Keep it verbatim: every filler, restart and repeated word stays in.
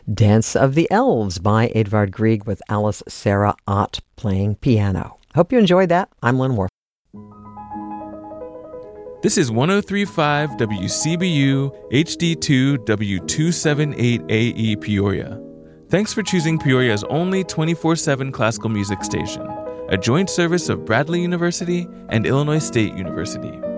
Dance of the Elves by Edvard Grieg with Alice Sarah Ott playing piano. Hope you enjoyed that. I'm Lynn Warf. This is one oh three point five W C B U H D two W two seventy-eight A E Peoria. Thanks for choosing Peoria's only twenty-four seven classical music station, a joint service of Bradley University and Illinois State University.